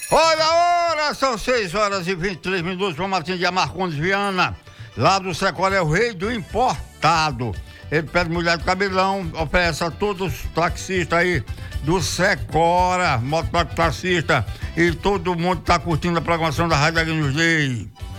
Olha a hora, são 6h23 para Martim de Marcondes Viana, lá do Secora, é o rei do importado. Ele pede mulher do cabelão, oferece a todos os taxistas aí do Secora, mototaxista, e todo mundo tá curtindo a programação da Rádio Aguinhos Day.